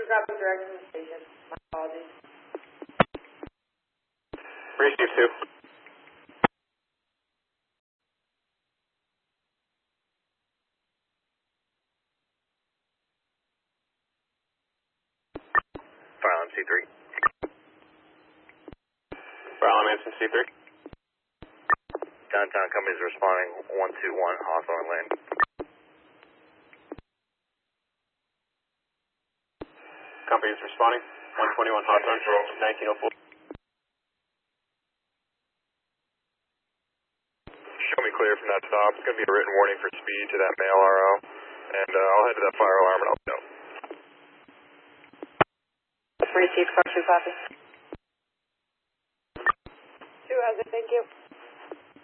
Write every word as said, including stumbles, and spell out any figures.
copy direct from the station. My apologies. Receive two. File M C three. File M C three. Downtown companies responding one two one Hawthorne Lane. Companies responding one twenty-one Hawthorne, nineteen oh four. Show me clear from that stop. It's going to be a written warning for speed to that male R O. And uh, I'll head to that fire alarm and I'll know. Receive, car two copy. Two has it, thank you.